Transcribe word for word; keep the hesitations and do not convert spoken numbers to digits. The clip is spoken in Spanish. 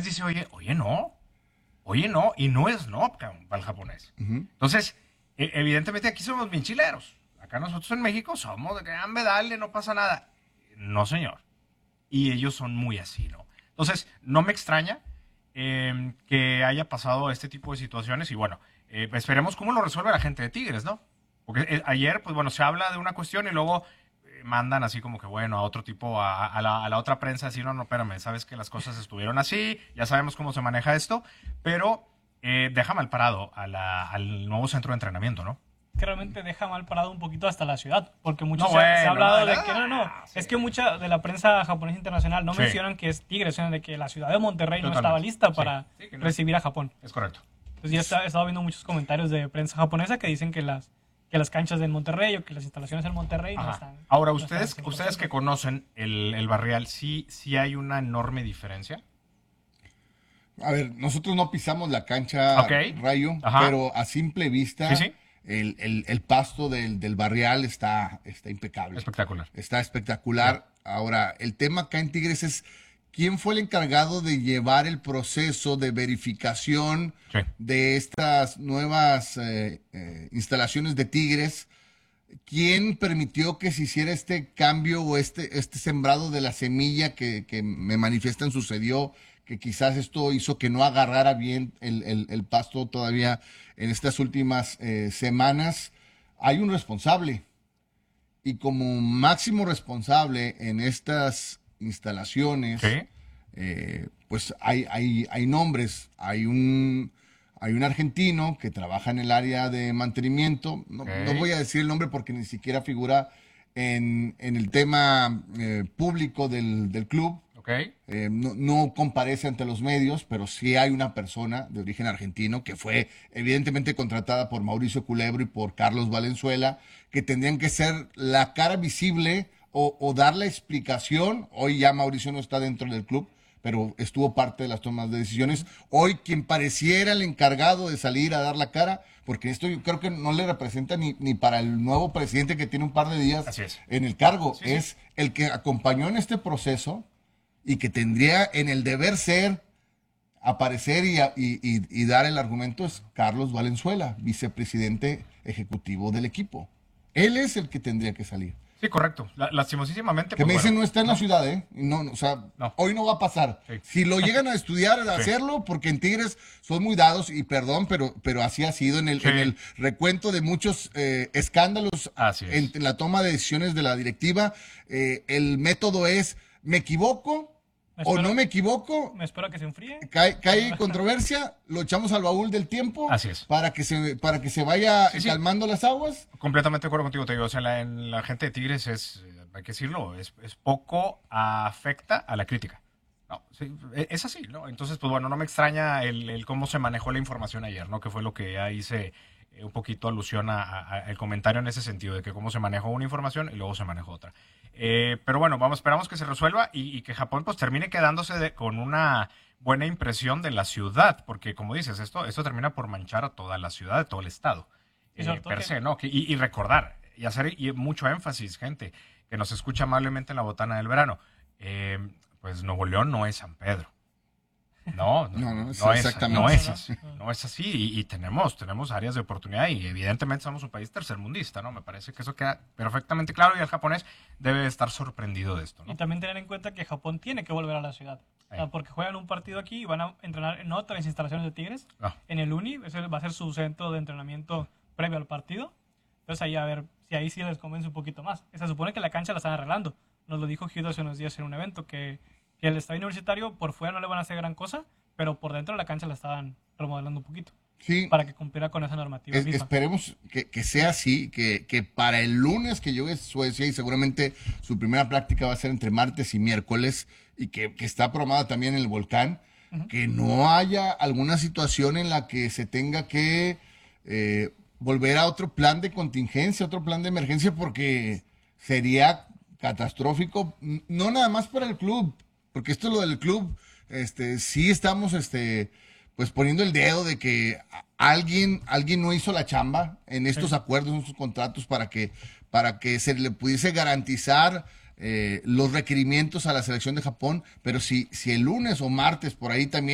dice, oye, oye, no, oye, no, y no es no, cabrón, para el japonés. Uh-huh. Entonces, e- evidentemente aquí somos bien chileros. Acá nosotros en México somos de que, hambre, dale, no pasa nada. No, señor. Y ellos son muy así, ¿no? Entonces, no me extraña eh, que haya pasado este tipo de situaciones y bueno, eh, esperemos cómo lo resuelve la gente de Tigres, ¿no? Porque eh, ayer, pues bueno, se habla de una cuestión y luego eh, mandan así como que, bueno, a otro tipo, a, a, la, a la otra prensa, así, no, no, espérame, sabes que las cosas estuvieron así, ya sabemos cómo se maneja esto, pero eh, deja mal parado a la, al nuevo centro de entrenamiento, ¿no? Que realmente deja mal parado un poquito hasta la ciudad, porque mucho no, se, bueno, se ha hablado no, de que no, no, sí. es que mucha de la prensa japonesa internacional no sí. mencionan que es Tigres, sino de que la ciudad de Monterrey Totalmente. no estaba lista para sí. Sí, no. recibir a Japón. Es correcto. Entonces ya está, he estado viendo muchos comentarios de prensa japonesa que dicen que las que las canchas del Monterrey o que las instalaciones en Monterrey Ajá. no están. Ahora, no ustedes están ustedes que conocen el, el barrial, ¿sí, ¿sí hay una enorme diferencia? A ver, nosotros no pisamos la cancha, okay. Rayo, Ajá. pero a simple vista... Sí, sí. El, el, el pasto del, del barrial está, está impecable. Espectacular. Está espectacular. Sí. Ahora, el tema acá en Tigres es quién fue el encargado de llevar el proceso de verificación sí. de estas nuevas eh, eh, instalaciones de Tigres. ¿Quién permitió que se hiciera este cambio o este, este sembrado de la semilla que, que me manifiestan sucedió? Que quizás esto hizo que no agarrara bien el, el, el pasto todavía en estas últimas eh, semanas. Hay un responsable y como máximo responsable en estas instalaciones, ¿sí? eh, pues hay, hay, hay nombres. Hay un, hay un argentino que trabaja en el área de mantenimiento. No, okay. no voy a decir el nombre porque ni siquiera figura en, en el tema eh, público del, del club. Okay. Eh, no, no comparece ante los medios, pero sí hay una persona de origen argentino que fue evidentemente contratada por Mauricio Culebro y por Carlos Valenzuela, que tendrían que ser la cara visible o, o dar la explicación. Hoy ya Mauricio no está dentro del club, pero estuvo parte de las tomas de decisiones. Hoy quien pareciera el encargado de salir a dar la cara, porque esto yo creo que no le representa ni, ni para el nuevo presidente que tiene un par de días Así es. en el cargo, Sí, es sí. el que acompañó en este proceso y que tendría en el deber ser aparecer y, y, y, y dar el argumento es Carlos Valenzuela, vicepresidente ejecutivo del equipo. Él es el que tendría que salir. Sí, correcto. La, lastimosísimamente. Que pues, me dicen bueno, no está en no. la ciudad, ¿eh? No, no, o sea, no. hoy no va a pasar. Sí. Si lo llegan a estudiar, a sí. hacerlo, porque en Tigres son muy dados, y perdón, pero, pero así ha sido en el, sí. en el recuento de muchos eh, escándalos en, en la toma de decisiones de la directiva. Eh, el método es, me equivoco, Espero, o no me equivoco, me espero que se enfríe. Cae, cae controversia, lo echamos al baúl del tiempo. Así es. Para que se, para que se vaya sí, sí. calmando las aguas. Completamente de acuerdo contigo, te digo. O sea, la, en la gente de Tigres es, hay que decirlo, es, es poco afecta a la crítica. No, sí, es así, ¿no? Entonces, pues bueno, no me extraña el, el cómo se manejó la información ayer, ¿no? Que fue lo que ahí se eh, un poquito alusión a, a, a el comentario en ese sentido, de que cómo se manejó una información y luego se manejó otra. Eh, pero bueno, vamos, esperamos que se resuelva y, y que Japón pues termine quedándose de, con una buena impresión de la ciudad, porque como dices, esto, esto termina por manchar a toda la ciudad, de todo el estado, eh, per se, ¿no? Que, y, y recordar, y hacer y mucho énfasis, gente, que nos escucha amablemente en la botana del verano, eh, pues Nuevo León no es San Pedro. No, no, no, no, no, es, no, exactamente. es, no es así, no es así y, y tenemos, tenemos áreas de oportunidad y evidentemente somos un país tercermundista, ¿no? Me parece que eso queda perfectamente claro y el japonés debe estar sorprendido de esto, ¿no? Y también tener en cuenta que Japón tiene que volver a la ciudad, o sea, porque juegan un partido aquí y van a entrenar en otras instalaciones de Tigres, ah. en el Uni, ese va a ser su centro de entrenamiento previo al partido, entonces ahí a ver si ahí sí les convence un poquito más. Se supone que la cancha la están arreglando, nos lo dijo Hugh hace unos días en un evento, que, que el estadio universitario por fuera no le van a hacer gran cosa, pero por dentro de la cancha la estaban remodelando un poquito. Sí. Para que cumpliera con esa normativa. Es, esperemos que, que sea así, que, que para el lunes que llegue a Suecia, y seguramente su primera práctica va a ser entre martes y miércoles, y que, que está programada también en el volcán, uh-huh. que no haya alguna situación en la que se tenga que eh, volver a otro plan de contingencia, otro plan de emergencia, porque sería catastrófico, no nada más para el club, porque esto es lo del club. Este, sí estamos, este, pues poniendo el dedo de que alguien, alguien no hizo la chamba en estos sí. acuerdos, en estos contratos para que, para que se le pudiese garantizar eh, los requerimientos a la selección de Japón, pero si, si el lunes o martes por ahí también